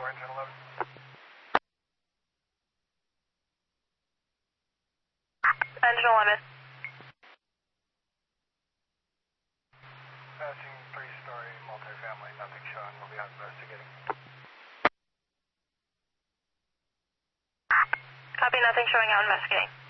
engine 11. Engine 11. Passing 3-story multifamily, nothing showing. We'll be out investigating. Copy, nothing showing out investigating.